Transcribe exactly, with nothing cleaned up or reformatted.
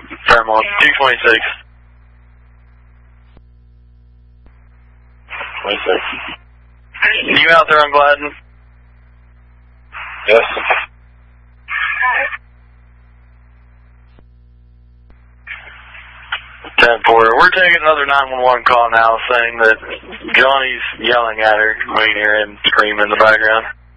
Fairmont, two twenty-six. twenty-six. You out there on Gladden? Yes. ten four. We're taking another nine one one call now saying that Johnny's yelling at her. We can hear him scream in the background.